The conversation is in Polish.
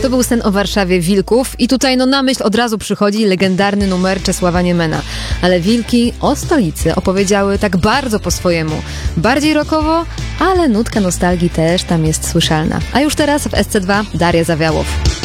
To był Sen o Warszawie Wilków i tutaj na myśl od razu przychodzi legendarny numer Czesława Niemena. Ale Wilki o stolicy opowiedziały tak bardzo po swojemu. Bardziej rockowo, ale nutka nostalgii też tam jest słyszalna. A już teraz w SC2 Daria Zawiałow.